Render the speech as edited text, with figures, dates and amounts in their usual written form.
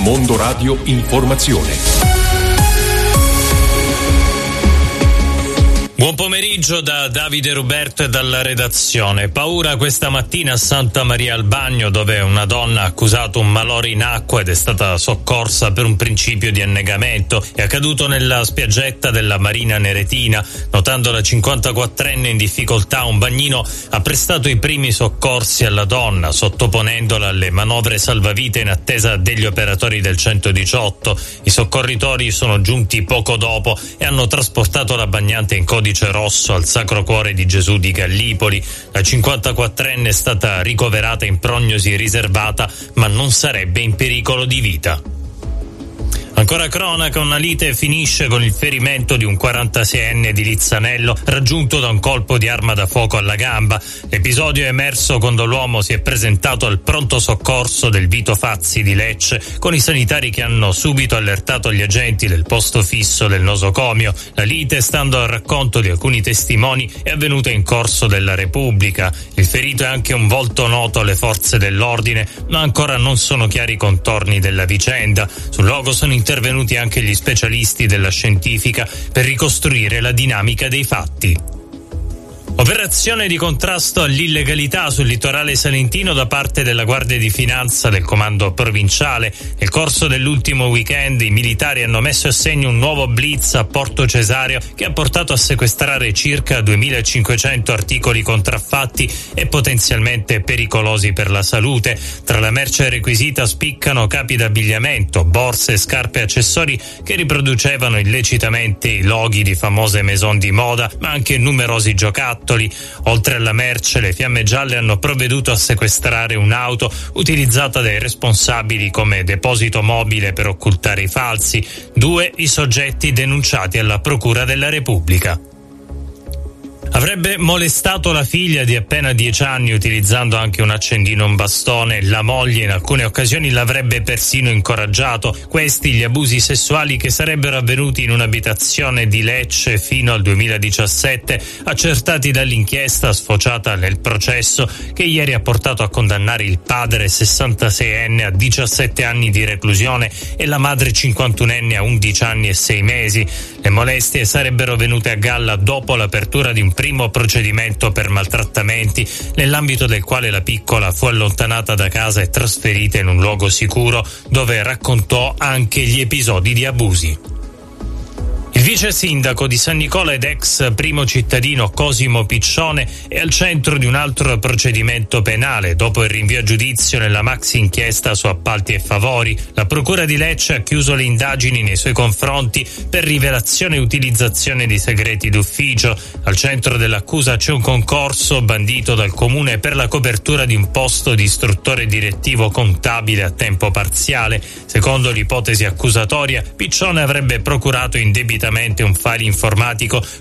Mondo Radio Informazione. Buon pomeriggio da Davide Ruberto e dalla redazione. Paura questa mattina a Santa Maria al Bagno, dove una donna ha accusato un malore in acqua ed è stata soccorsa per un principio di annegamento. È accaduto nella spiaggetta della Marina Neretina. Notando la 54enne in difficoltà, un bagnino ha prestato i primi soccorsi alla donna, sottoponendola alle manovre salvavita in attesa degli operatori del 118. I soccorritori sono giunti poco dopo e hanno trasportato la bagnante in codice rosso al Sacro Cuore di Gesù di Gallipoli. La 54enne è stata ricoverata in prognosi riservata, ma non sarebbe in pericolo di vita. Ancora cronaca, una lite finisce con il ferimento di un 46enne di Lizzanello raggiunto da un colpo di arma da fuoco alla gamba. L'episodio è emerso quando l'uomo si è presentato al pronto soccorso del Vito Fazzi di Lecce con i sanitari che hanno subito allertato gli agenti del posto fisso del nosocomio. La lite, stando al racconto di alcuni testimoni, è avvenuta in corso della Repubblica. Il ferito è anche un volto noto alle forze dell'ordine, ma ancora non sono chiari i contorni della vicenda. Sul luogo sono intervenuti anche gli specialisti della scientifica per ricostruire la dinamica dei fatti. Operazione di contrasto all'illegalità sul litorale salentino da parte della Guardia di Finanza del Comando Provinciale. Nel corso dell'ultimo weekend i militari hanno messo a segno un nuovo blitz a Porto Cesareo che ha portato a sequestrare circa 2500 articoli contraffatti e potenzialmente pericolosi per la salute. Tra la merce requisita spiccano capi d'abbigliamento, borse, scarpe e accessori che riproducevano illecitamente i loghi di famose maison di moda, ma anche numerosi giocattoli. Oltre alla merce, le fiamme gialle hanno provveduto a sequestrare un'auto utilizzata dai responsabili come deposito mobile per occultare i falsi. 2 i soggetti denunciati alla Procura della Repubblica. Avrebbe molestato la figlia di appena 10 anni utilizzando anche un accendino e un bastone. La moglie in alcune occasioni l'avrebbe persino incoraggiato. Questi gli abusi sessuali che sarebbero avvenuti in un'abitazione di Lecce fino al 2017, accertati dall'inchiesta sfociata nel processo che ieri ha portato a condannare il padre 66enne a 17 anni di reclusione e la madre 51enne a 11 anni e 6 mesi. Le molestie sarebbero venute a galla dopo l'apertura di un primo procedimento per maltrattamenti, nell'ambito del quale la piccola fu allontanata da casa e trasferita in un luogo sicuro dove raccontò anche gli episodi di abusi. Il vice sindaco di San Nicola ed ex primo cittadino Cosimo Piccione è al centro di un altro procedimento penale dopo il rinvio a giudizio nella maxi inchiesta su appalti e favori. La procura di Lecce ha chiuso le indagini nei suoi confronti per rivelazione e utilizzazione di segreti d'ufficio. Al centro dell'accusa c'è un concorso bandito dal comune per la copertura di un posto di istruttore direttivo contabile a tempo parziale. Secondo l'ipotesi accusatoria, Piccione avrebbe procurato indebitamente un file informatico